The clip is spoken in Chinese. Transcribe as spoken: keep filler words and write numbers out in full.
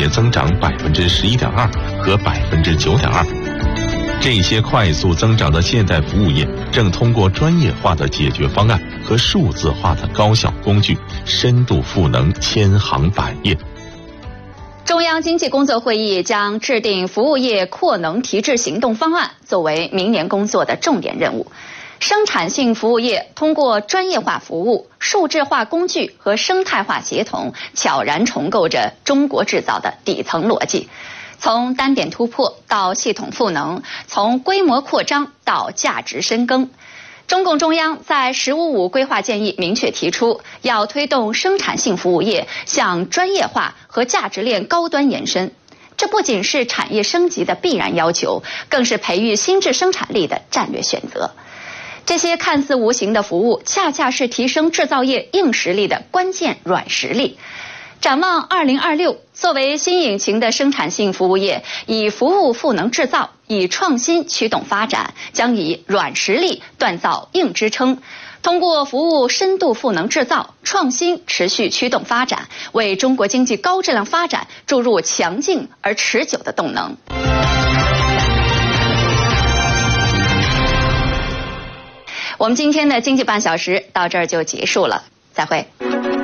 别增长百分之十一点二和百分之九点二。这些快速增长的现代服务业，正通过专业化的解决方案和数字化的高效工具，深度赋能千行百业。 中央经济工作会议将制定服务业扩能提质行动方案，作为明年工作的重点任务。生产性服务业通过专业化服务、数字化工具和生态化协同，悄然重构着中国制造的底层逻辑。从单点突破到系统赋能，从规模扩张到价值深耕。中共中央在“十五五”规划建议明确提出，要推动生产性服务业向专业化和价值链高端延伸。这不仅是产业升级的必然要求，更是培育新质生产力的战略选择。这些看似无形的服务，恰恰是提升制造业硬实力的关键软实力。展望二零二六，作为新引擎的生产性服务业，以服务赋能制造，以创新驱动发展，将以软实力锻造硬支撑，通过服务深度赋能制造、创新持续驱动发展，为中国经济高质量发展注入强劲而持久的动能。我们今天的经济半小时到这儿就结束了，再会。